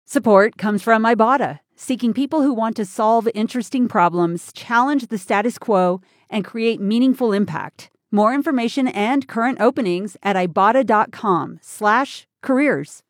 Support comes from Ibotta, seeking people who want to solve interesting problems, challenge the status quo, and create meaningful impact. More information and current openings at Ibotta.com/careers.